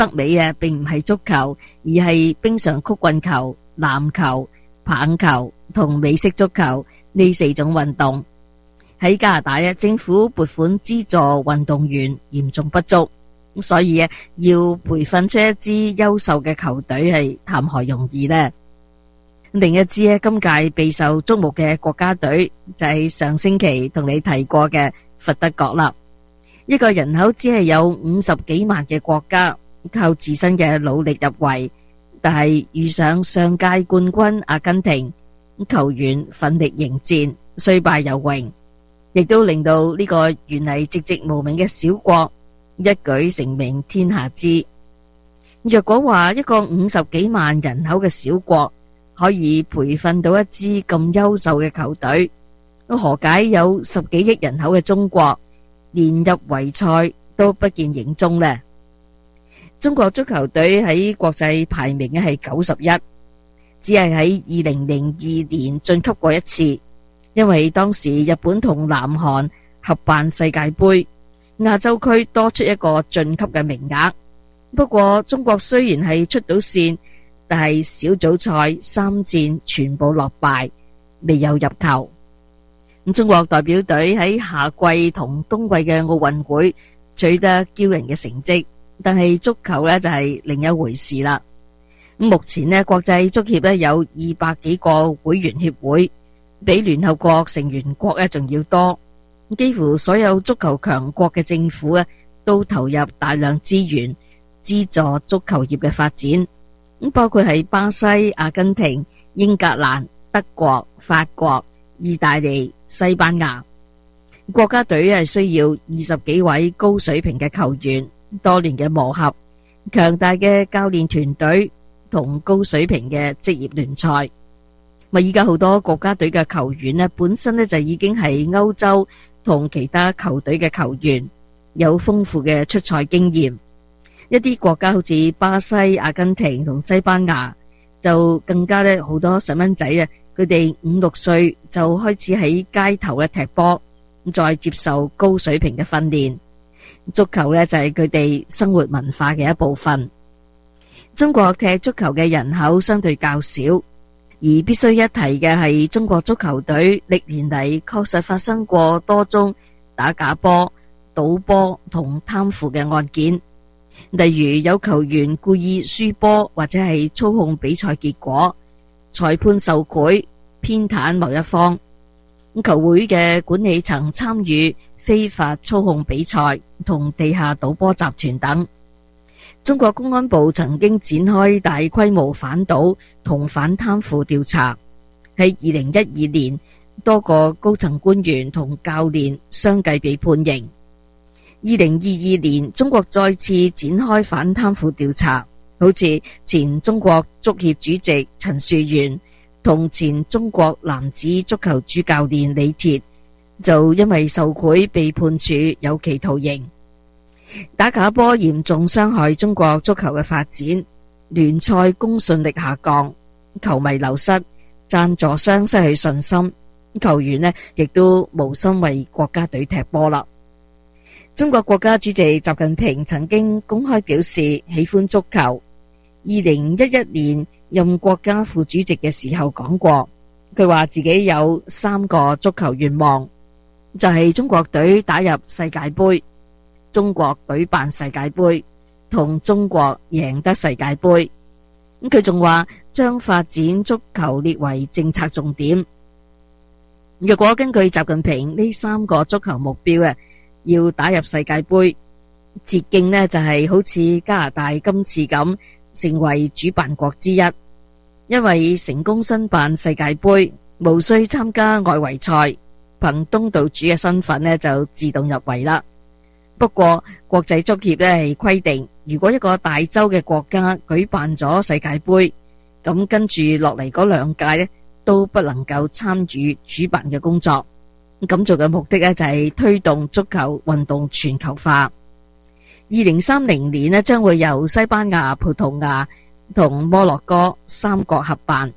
得美嘅並唔係足球，而係冰上曲棍球、籃球、棒球同美式足球呢4種運動。喺加拿大政府撥款資助運動員嚴重不足，所以要培訓出一支優秀嘅球隊係談何容易呢？另一支今屆備受矚目嘅國家隊就係上星期同你提過嘅佛得角啦。一個人口只係有50幾萬嘅國家，靠自身嘅努力入圍，但係遇上上屆冠軍阿根廷，球員奮力迎戰，雖敗猶榮，亦都令到呢個原嚟寂寂無名嘅小國一舉成名天下知。若果話一個50幾萬人口嘅小國可以培訓到一支咁優秀嘅球隊，何解有10幾億人口嘅中國連入圍賽都不見影蹤呢？中國足球隊喺國際排名係91，只係喺2002年晉級過一次，因為當時日本同南韓合辦世界盃，亞洲區多出一個晉級嘅名額。不過中國雖然係出到線，但係小組賽3戰全部落敗，未有入球。中國代表隊喺夏季同冬季嘅奧運會取得驕人嘅成績，但係足球就係另一回事啦。目前國際足協有200幾個會員協會，比聯合國成員國仲要多。幾乎所有足球強國嘅政府都投入大量資源資助足球業嘅發展，包括係巴西、阿根廷、英格蘭、德國、法國、意大利、西班牙。國家隊係需要20幾位高水平嘅球員，多年嘅磨合，強大嘅教練團隊同高水平嘅職業聯賽。依家好多國家隊嘅球員本身就已經係歐洲同其他球隊嘅球員，有豐富嘅出賽經驗。一啲國家好似巴西、阿根廷同西班牙，就更加好多細蚊仔佢哋5、6歲就開始喺街頭踢波，再接受高水平嘅訓練。足球就係佢哋生活文化嘅一部分。中國踢足球嘅人口相對較少，而必須一提嘅係中國足球隊歷年嚟確實發生過多宗打假波、賭波同貪腐嘅案件。例如有球員故意輸波或者係操控比賽結果，裁判受賄偏袒某一方，球會嘅管理層參與非法操控比賽同地下賭波集團等。中國公安部曾經展開大規模反賭同反貪腐調查，喺2012年多個高層官員同教練相繼被判刑。2022年中國再次展開反貪腐調查，好似前中國足協主席陳樹元同前中國男子足球主教練李鐵就因為受賄被判處有期徒刑。打假波嚴重傷害中國足球嘅發展，聯賽公信力下降，球迷流失，贊助商失去信心，球員亦都無心為國家隊踢波啦。中國國家主席習近平曾經公開表示喜歡足球。2011年任國家副主席嘅時候講過，佢話自己有3個足球願望，就係中國隊打入世界盃、中國舉辦世界盃同中國贏得世界盃。佢仲話將發展足球列為政策重點。若果根據習近平呢3個足球目標要打入世界盃，捷徑就係好似加拿大今次咁成為主辦國之一，因為成功申辦世界盃無需參加外圍賽，憑東道主嘅身份就自動入圍啦。不過國際足協係規定，如果一個大洲嘅國家舉辦咗世界盃，咁跟住落嚟嗰2屆都不能夠參與主辦嘅工作。咁做嘅目的就係推動足球運動全球化。2030年將會由西班牙、葡萄牙同摩洛哥3國合辦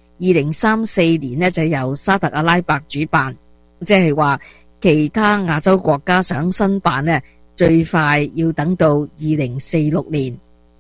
，2034年就由沙特阿拉伯主辦，即係話其他亞洲國家想申辦最快要等到2046年。